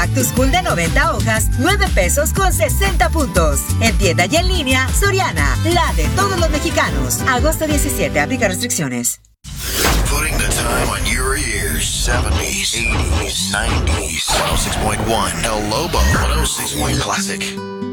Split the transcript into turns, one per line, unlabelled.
Back to School de 90 hojas, 9 pesos con 60 puntos. En tienda y en línea, Soriana, la de todos los mexicanos. Agosto 17, aplica restricciones.
Putting the time on your ears. 70s, 80s, 90s. 106.1 El Lobo. 106.1 Classic.